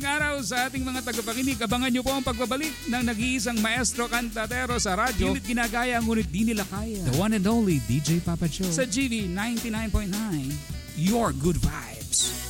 araw sa ating mga tagapakinig. Abangan niyo po ang pagbabalik ng nag-iisang maestro kantatero sa radyo. Pilit ginagaya ngunit di nila kaya. The one and only DJ Papa Joe. Sa GV 99.9, your good vibes.